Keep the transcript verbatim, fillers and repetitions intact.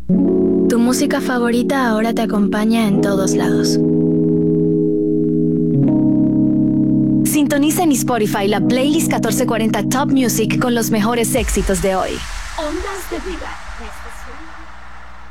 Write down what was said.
Tu música favorita ahora te acompaña en todos lados. Sintoniza en Spotify la playlist catorce cuarenta Top Music con los mejores éxitos de hoy. Ondas de vida.